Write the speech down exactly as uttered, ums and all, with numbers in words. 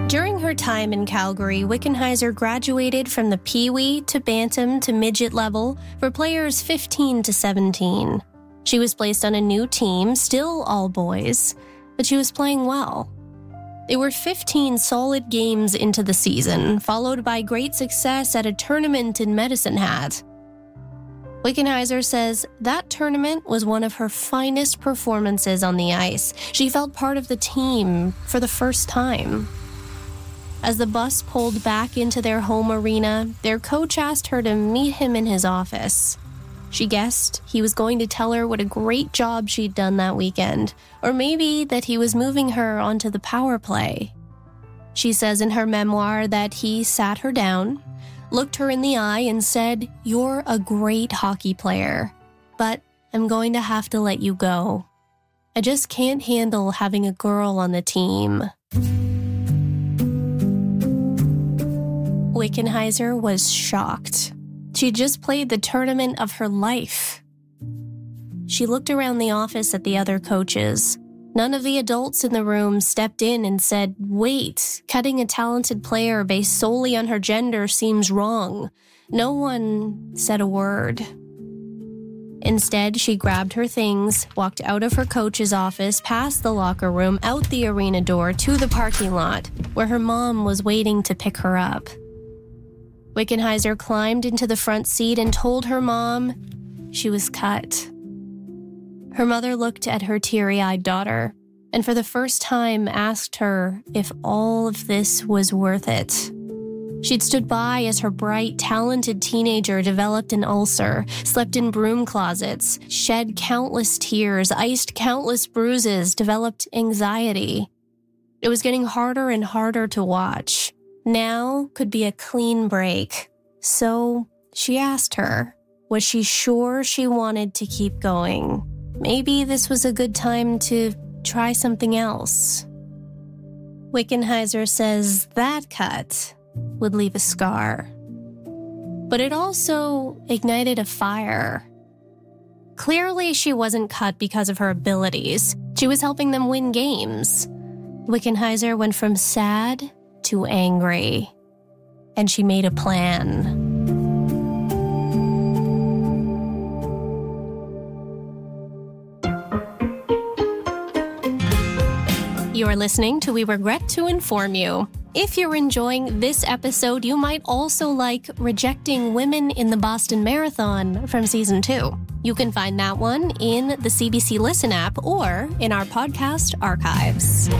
During her time in Calgary, Wickenheiser graduated from the Pee-wee to Bantam to midget level for players fifteen to seventeen. She was placed on a new team, still all boys, but she was playing well. They were fifteen solid games into the season, followed by great success at a tournament in Medicine Hat. Wickenheiser says that tournament was one of her finest performances on the ice. She felt part of the team for the first time. As the bus pulled back into their home arena, their coach asked her to meet him in his office. She guessed he was going to tell her what a great job she'd done that weekend, or maybe that he was moving her onto the power play. She says in her memoir that he sat her down, looked her in the eye and said, "You're a great hockey player, but I'm going to have to let you go. I just can't handle having a girl on the team." Wickenheiser was shocked. She just played the tournament of her life. She looked around the office at the other coaches. None of the adults in the room stepped in and said, "Wait, cutting a talented player based solely on her gender seems wrong." No one said a word. Instead, she grabbed her things, walked out of her coach's office, past the locker room, out the arena door to the parking lot, where her mom was waiting to pick her up. Wickenheiser climbed into the front seat and told her mom she was cut. Her mother looked at her teary-eyed daughter and for the first time asked her if all of this was worth it. She'd stood by as her bright, talented teenager developed an ulcer, slept in broom closets, shed countless tears, iced countless bruises, developed anxiety. It was getting harder and harder to watch. Now could be a clean break. So she asked her, was she sure she wanted to keep going? Maybe this was a good time to try something else. Wickenheiser says that cut would leave a scar. But it also ignited a fire. Clearly, she wasn't cut because of her abilities. She was helping them win games. Wickenheiser went from sad to angry, and she made a plan. You are listening to We Regret to Inform You. If you're enjoying this episode, you might also like Rejecting Women in the Boston Marathon from Season two. You can find that one in the C B C Listen app or in our podcast archives.